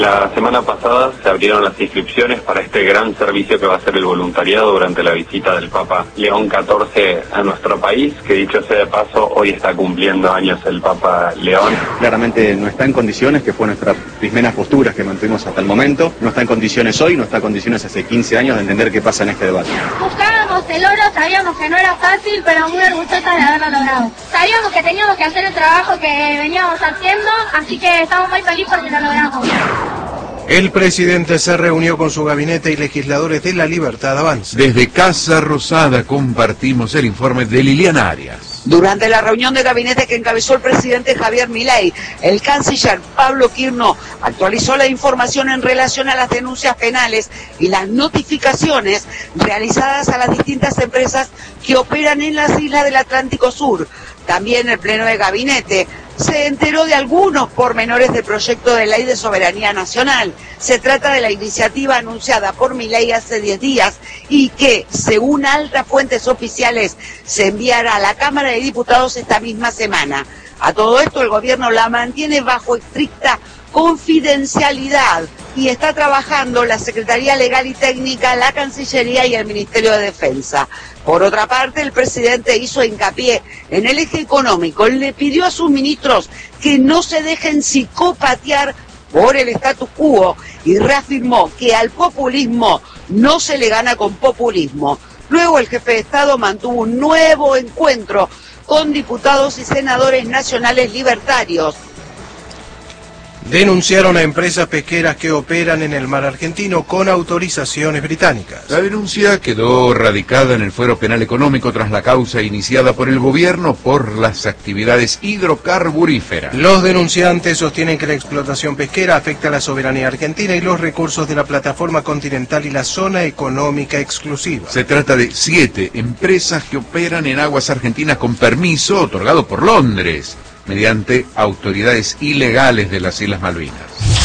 La semana pasada se abrieron las inscripciones para este gran servicio que va a ser el voluntariado durante la visita del Papa León XIV a nuestro país, que dicho sea de paso, hoy está cumpliendo años el Papa León. Claramente no está en condiciones, que fue nuestra primera postura que mantuvimos hasta el momento, no está en condiciones hoy, no está en condiciones hace 15 años de entender qué pasa en este debate. Buscábamos el oro, sabíamos que no era fácil, pero muy orgullosas de haberlo logrado. Sabíamos que teníamos que hacer el trabajo que veníamos haciendo, así que estamos muy felices porque lo logramos. El presidente se reunió con su gabinete y legisladores de La Libertad Avanza. Desde Casa Rosada compartimos el informe de Liliana Arias. Durante la reunión de gabinete que encabezó el presidente Javier Milei, el canciller Pablo Quirno actualizó la información en relación a las denuncias penales y las notificaciones realizadas a las distintas empresas que operan en las islas del Atlántico Sur. También el pleno de gabinete se enteró de algunos pormenores del proyecto de ley de soberanía nacional. Se trata de la iniciativa anunciada por Milei hace 10 días y que, según altas fuentes oficiales, se enviará a la Cámara de Diputados esta misma semana. A todo esto, el gobierno la mantiene bajo estricta confidencialidad y está trabajando la Secretaría Legal y Técnica, la Cancillería y el Ministerio de Defensa. Por otra parte, el presidente hizo hincapié en el eje económico. Le pidió a sus ministros que no se dejen psicopatear por el status quo y reafirmó que al populismo no se le gana con populismo. Luego el jefe de Estado mantuvo un nuevo encuentro con diputados y senadores nacionales libertarios. Denunciaron a empresas pesqueras que operan en el mar argentino con autorizaciones británicas. La denuncia quedó radicada en el fuero penal económico tras la causa iniciada por el gobierno por las actividades hidrocarburíferas. Los denunciantes sostienen que la explotación pesquera afecta a la soberanía argentina y los recursos de la plataforma continental y la zona económica exclusiva. Se trata de 7 empresas que operan en aguas argentinas con permiso otorgado por Londres, mediante autoridades ilegales de las Islas Malvinas.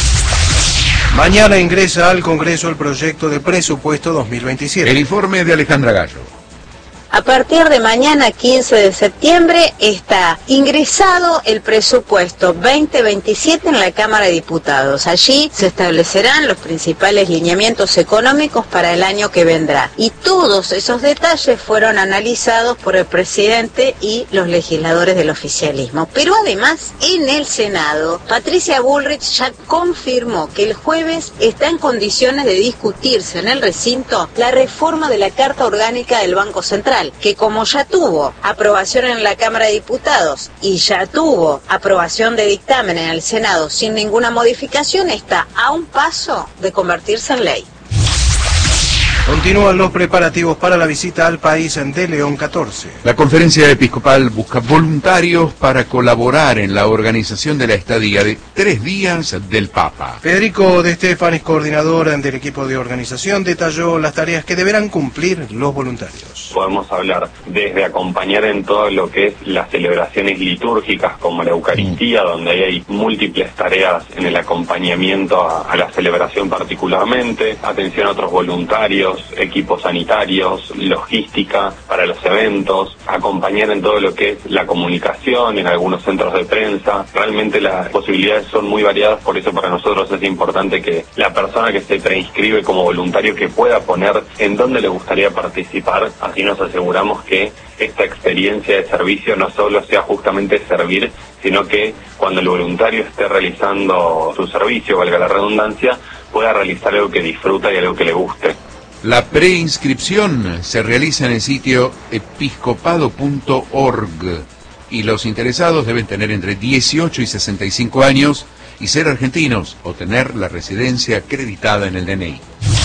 Mañana ingresa al Congreso el proyecto de presupuesto 2027. El informe de Alejandra Gallo. A partir de mañana, 15 de septiembre, está ingresado el presupuesto 2027 en la Cámara de Diputados. Allí se establecerán los principales lineamientos económicos para el año que vendrá. Y todos esos detalles fueron analizados por el presidente y los legisladores del oficialismo. Pero además, en el Senado, Patricia Bullrich ya confirmó que el jueves está en condiciones de discutirse en el recinto la reforma de la Carta Orgánica del Banco Central, que como ya tuvo aprobación en la Cámara de Diputados y ya tuvo aprobación de dictamen en el Senado sin ninguna modificación, está a un paso de convertirse en ley. Continúan los preparativos para la visita al país de León XIV. La conferencia episcopal busca voluntarios para colaborar en la organización de la estadía de 3 días del Papa. Federico De Stefanis, coordinador del equipo de organización, detalló las tareas que deberán cumplir los voluntarios. Podemos hablar desde acompañar en todo lo que es las celebraciones litúrgicas como la Eucaristía, donde hay múltiples tareas en el acompañamiento a la celebración particularmente, atención a otros voluntarios, equipos sanitarios, logística para los eventos, acompañar en todo lo que es la comunicación en algunos centros de prensa. Realmente las posibilidades son muy variadas, por eso para nosotros es importante que la persona que se preinscribe como voluntario que pueda poner en dónde le gustaría participar. Así nos aseguramos que esta experiencia de servicio no solo sea justamente servir, sino que cuando el voluntario esté realizando su servicio, valga la redundancia, pueda realizar algo que disfruta y algo que le guste. La preinscripción se realiza en el sitio episcopado.org y los interesados deben tener entre 18 y 65 años y ser argentinos o tener la residencia acreditada en el DNI.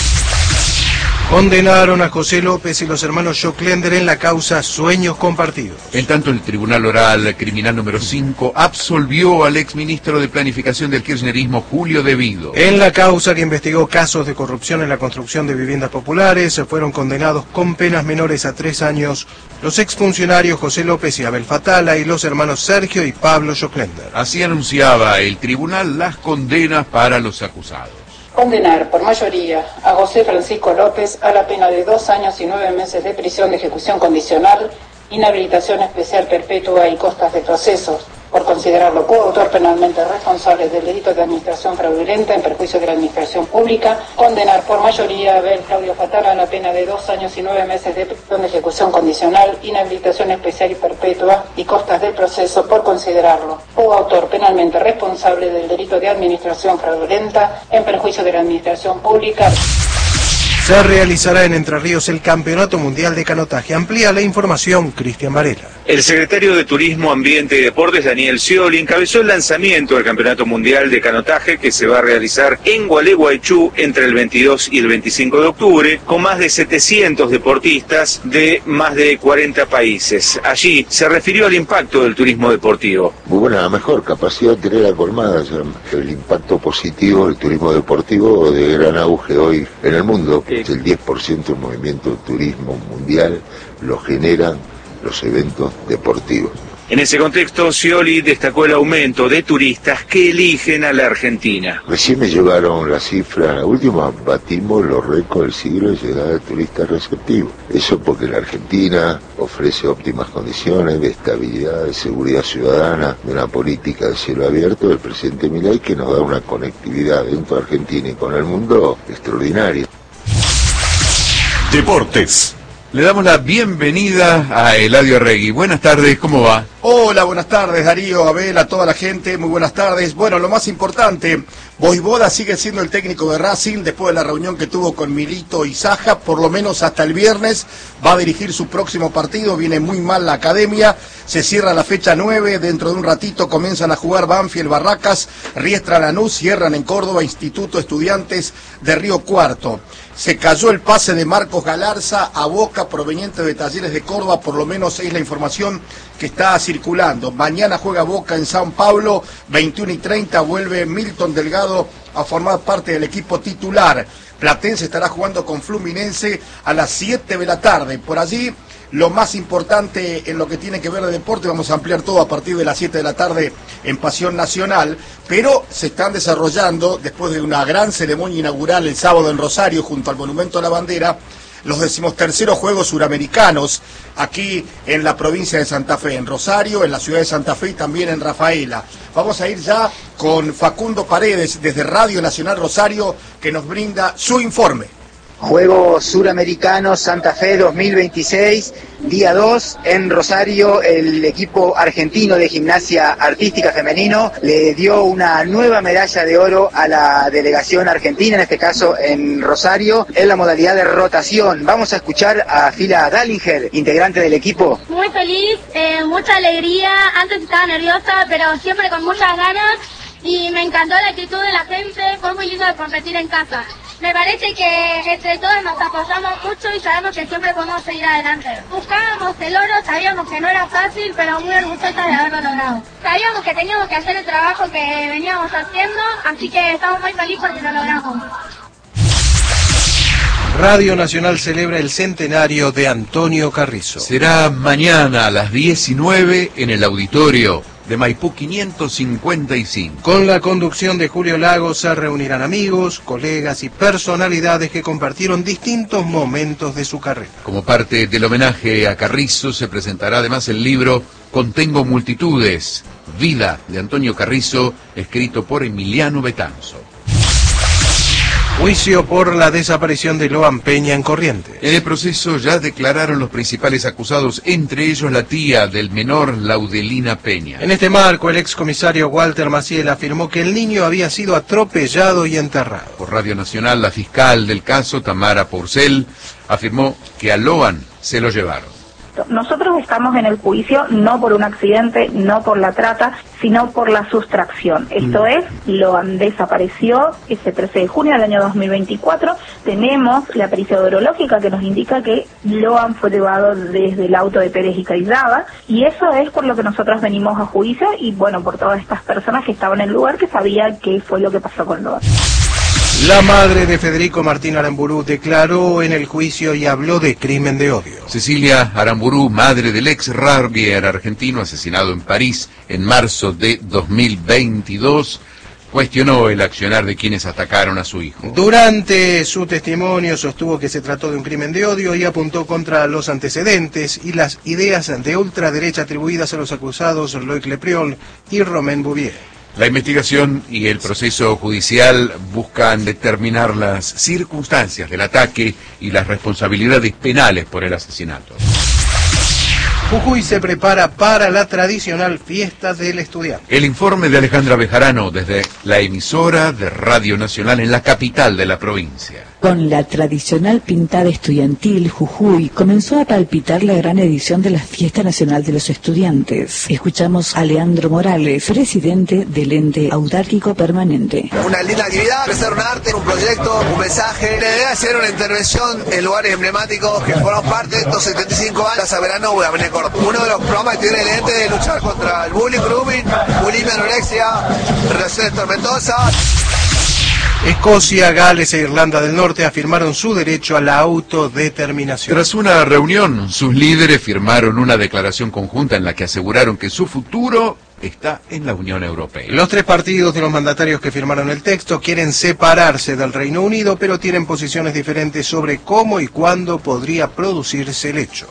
Condenaron a José López y los hermanos Joclender en la causa Sueños Compartidos. En tanto, el Tribunal Oral Criminal número 5 absolvió al exministro de Planificación del Kirchnerismo, Julio De Vido. En la causa que investigó casos de corrupción en la construcción de viviendas populares, fueron condenados con penas menores a 3 años los exfuncionarios José López y Abel Fatala y los hermanos Sergio y Pablo Joclender. Así anunciaba el tribunal las condenas para los acusados. Condenar por mayoría a José Francisco López a la pena de 2 años y 9 meses de prisión de ejecución condicional, inhabilitación especial perpetua y costas de procesos, por considerarlo coautor penalmente responsable del delito de administración fraudulenta en perjuicio de la administración pública, condenar por mayoría a Abel Claudio Fatala a la pena de 2 años y 9 meses de prisión de ejecución condicional, inhabilitación especial y perpetua y costas del proceso por considerarlo coautor penalmente responsable del delito de administración fraudulenta en perjuicio de la administración pública. Se realizará en Entre Ríos el Campeonato Mundial de Canotaje. Amplía la información Cristian Varela. El secretario de Turismo, Ambiente y Deportes, Daniel Scioli, encabezó el lanzamiento del Campeonato Mundial de Canotaje que se va a realizar en Gualeguaychú entre el 22 y el 25 de octubre, con más de 700 deportistas de más de 40 países. Allí se refirió al impacto del turismo deportivo. Muy buena, la mejor capacidad hotelera colmada, el impacto positivo del turismo deportivo de gran auge hoy en el mundo. El 10% del movimiento del turismo mundial lo generan los eventos deportivos. En ese contexto, Scioli destacó el aumento de turistas que eligen a la Argentina. Recién me llegaron la cifra, la última batimos los récords del siglo de llegada de turistas receptivos. Eso porque la Argentina ofrece óptimas condiciones de estabilidad, de seguridad ciudadana, de una política de cielo abierto del presidente Milei que nos da una conectividad dentro de Argentina y con el mundo extraordinaria. Deportes. Le damos la bienvenida a Eladio Arregui. Buenas tardes, ¿cómo va? Hola, buenas tardes Darío, Abel, a toda la gente, muy buenas tardes. Bueno, lo más importante, Vojvoda sigue siendo el técnico de Racing después de la reunión que tuvo con Milito y Saja, por lo menos hasta el viernes va a dirigir su próximo partido, viene muy mal la academia, se cierra la fecha 9, dentro de un ratito comienzan a jugar Banfield, Barracas, Riestra, Lanús, cierran en Córdoba, Instituto Estudiantes de Río Cuarto. Se cayó el pase de Marcos Galarza a Boca proveniente de Talleres de Córdoba, por lo menos es la información que está circulando. Mañana juega Boca en San Pablo, 21:30 vuelve Milton Delgado a formar parte del equipo titular. Platense estará jugando con Fluminense a las 7 de la tarde. Por allí, lo más importante en lo que tiene que ver de deporte, vamos a ampliar todo a partir de las 7 de la tarde en Pasión Nacional, pero se están desarrollando, después de una gran ceremonia inaugural el sábado en Rosario, junto al Monumento a la Bandera, los 13º Juegos Suramericanos, aquí en la provincia de Santa Fe, en Rosario, en la ciudad de Santa Fe y también en Rafaela. Vamos a ir ya con Facundo Paredes, desde Radio Nacional Rosario, que nos brinda su informe. Juegos Suramericanos Santa Fe 2026, día 2 en Rosario. El equipo argentino de gimnasia artística femenino le dio una nueva medalla de oro a la delegación argentina, en este caso en Rosario, en la modalidad de rotación. Vamos a escuchar a Fila Dallinger, integrante del equipo. Muy feliz, mucha alegría, antes estaba nerviosa, pero siempre con muchas ganas y me encantó la actitud de la gente, fue muy lindo de competir en casa. Me parece que entre todos nos apoyamos mucho y sabemos que siempre podemos seguir adelante. Buscábamos el oro, sabíamos que no era fácil, pero muy orgullosas de haberlo logrado. Sabíamos que teníamos que hacer el trabajo que veníamos haciendo, así que estamos muy felices porque lo logramos. Radio Nacional celebra el centenario de Antonio Carrizo. Será mañana a las 19 en el auditorio de Maipú 555. Con la conducción de Julio Lagos se reunirán amigos, colegas y personalidades que compartieron distintos momentos de su carrera. Como parte del homenaje a Carrizo se presentará además el libro Contengo Multitudes, Vida de Antonio Carrizo, escrito por Emiliano Betanzo. Juicio por la desaparición de Loan Peña en Corrientes. En el proceso ya declararon los principales acusados, entre ellos la tía del menor, Laudelina Peña. En este marco, el excomisario Walter Maciel afirmó que el niño había sido atropellado y enterrado. Por Radio Nacional, la fiscal del caso, Tamara Porcel, afirmó que a Loan se lo llevaron. Nosotros estamos en el juicio no por un accidente, no por la trata, sino por la sustracción. Esto es, Loan desapareció ese 13 de junio del año 2024. Tenemos la pericia urológica que nos indica que Loan fue llevado desde el auto de Pérez y Caizaba, y eso es por lo que nosotros venimos a juicio y bueno, por todas estas personas que estaban en el lugar que sabían qué fue lo que pasó con Loan. La madre de Federico Martín Aramburú declaró en el juicio y habló de crimen de odio. Cecilia Aramburú, madre del ex rugbyero argentino asesinado en París en marzo de 2022, cuestionó el accionar de quienes atacaron a su hijo. Durante su testimonio sostuvo que se trató de un crimen de odio y apuntó contra los antecedentes y las ideas de ultraderecha atribuidas a los acusados Loïc Lepriol y Romain Bouvier. La investigación y el proceso judicial buscan determinar las circunstancias del ataque y las responsabilidades penales por el asesinato. Jujuy se prepara para la tradicional fiesta del estudiante. El informe de Alejandra Bejarano desde la emisora de Radio Nacional en la capital de la provincia. Con la tradicional pintada estudiantil, Jujuy comenzó a palpitar la gran edición de la Fiesta Nacional de los Estudiantes. Escuchamos a Leandro Morales, presidente del ente autárquico permanente. Una linda actividad, ofrecer un arte, un proyecto, un mensaje. La idea es hacer una intervención en lugares emblemáticos que forman parte de estos 75 años. Plaza Verano, Avenida Córdoba. Uno de los programas que tiene el ente de luchar contra el bullying, grooming, bulimia, anorexia, relaciones tormentosas. Escocia, Gales e Irlanda del Norte afirmaron su derecho a la autodeterminación. Tras una reunión, sus líderes firmaron una declaración conjunta en la que aseguraron que su futuro está en la Unión Europea. Los tres partidos de los mandatarios que firmaron el texto quieren separarse del Reino Unido, pero tienen posiciones diferentes sobre cómo y cuándo podría producirse el hecho.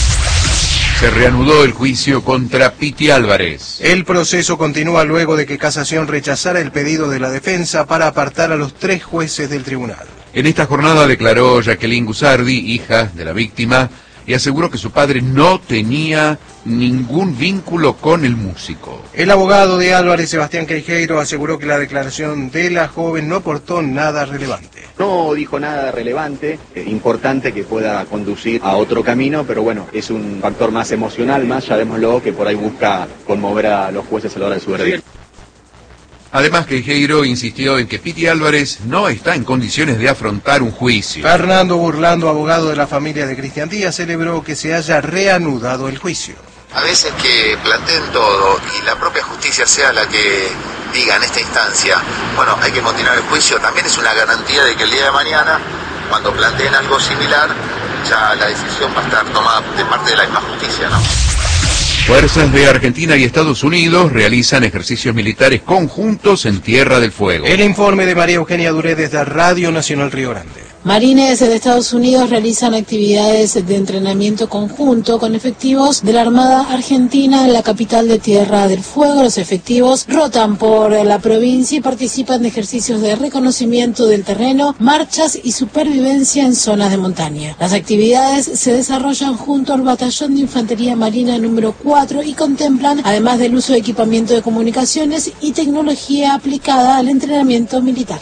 Se reanudó el juicio contra Piti Álvarez. El proceso continúa luego de que Casación rechazara el pedido de la defensa para apartar a los tres jueces del tribunal. En esta jornada declaró Jacqueline Gusardi, hija de la víctima, y aseguró que su padre no tenía ningún vínculo con el músico. El abogado de Álvarez, Sebastián Queijeiro, aseguró que la declaración de la joven no aportó nada relevante. No dijo nada relevante, importante que pueda conducir a otro camino, pero bueno, es un factor más emocional, más, llamémoslo, que por ahí busca conmover a los jueces a la hora de su veredicto. Además, Queijeiro insistió en que Piti Álvarez no está en condiciones de afrontar un juicio. Fernando Burlando, abogado de la familia de Cristian Díaz, celebró que se haya reanudado el juicio. A veces que planteen todo y la propia justicia sea la que diga en esta instancia, bueno, hay que continuar el juicio, también es una garantía de que el día de mañana, cuando planteen algo similar, ya la decisión va a estar tomada de parte de la misma justicia, ¿no? Fuerzas de Argentina y Estados Unidos realizan ejercicios militares conjuntos en Tierra del Fuego. El informe de María Eugenia Duré desde Radio Nacional Río Grande. Marines de Estados Unidos realizan actividades de entrenamiento conjunto con efectivos de la Armada Argentina en la capital de Tierra del Fuego. Los efectivos rotan por la provincia y participan de ejercicios de reconocimiento del terreno, marchas y supervivencia en zonas de montaña. Las actividades se desarrollan junto al Batallón de Infantería Marina número 4 y contemplan, además del uso de equipamiento de comunicaciones y tecnología aplicada al entrenamiento militar.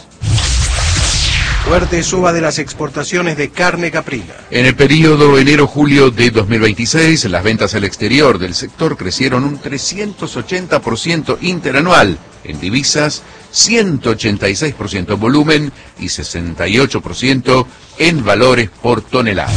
Fuerte suba de las exportaciones de carne caprina. En el periodo enero-julio de 2026, las ventas al exterior del sector crecieron un 380% interanual. En divisas, 186% en volumen y 68% en valores por tonelada.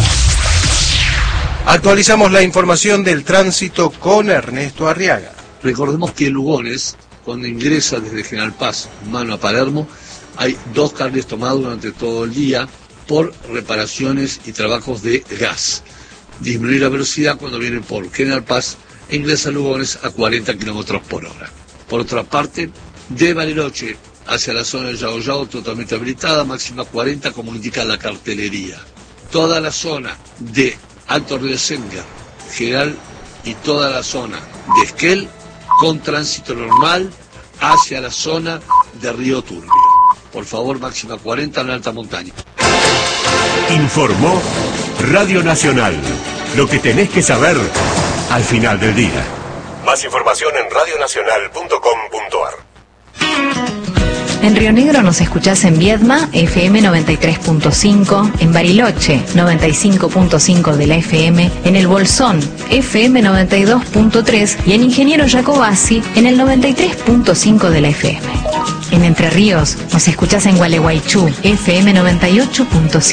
Actualizamos la información del tránsito con Ernesto Arriaga. Recordemos que Lugones, cuando ingresa desde General Paz, mano a Palermo, hay 2 carriles tomados durante todo el día por reparaciones y trabajos de gas. Disminuir la velocidad cuando vienen por General Paz e ingresa a Lugones a 40 km por hora. Por otra parte, de Bariloche hacia la zona de Yao Yao totalmente habilitada, máxima 40 como indica la cartelería. Toda la zona de Alto Río Senga, General y toda la zona de Esquel con tránsito normal hacia la zona de Río Turbio. Por favor, máxima 40 en la alta montaña. Informó Radio Nacional. Lo que tenés que saber al final del día. Más información en radionacional.com.ar. En Río Negro nos escuchás en Viedma, FM 93.5, en Bariloche, 95.5 de la FM, en El Bolsón, FM 92.3 y en Ingeniero Jacobasi, en el 93.5 de la FM. En Entre Ríos nos escuchás en Gualeguaychú, FM 98.5.